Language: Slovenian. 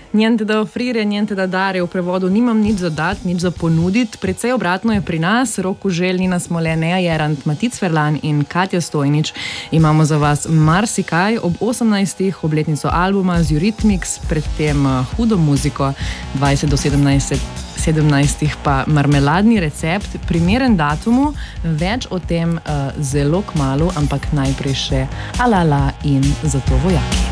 Niente da offrire, niente da dare, v prevodu nimam nič za dati, nič za ponuditi. Precej obratno je pri nas, Rok Kuželj, Nina Smole, Neja Jerant, Matic Ferlan in Katja Stojnič. Imamo za vas marsikaj, ob 18. obletnico albuma z Eurythmics, predtem hudo muziko, 20 do 17. pa marmeladni recept, primeren datumu, več o tem zelo kmalu, ampak najprej še Alala in Zato vojaki.